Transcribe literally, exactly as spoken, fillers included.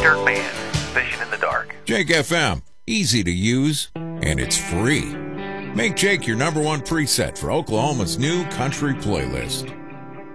T-shirt band, Fishing in the Dark. Jake F M, easy to use, and it's free. Make Jake your number one preset for Oklahoma's new country playlist.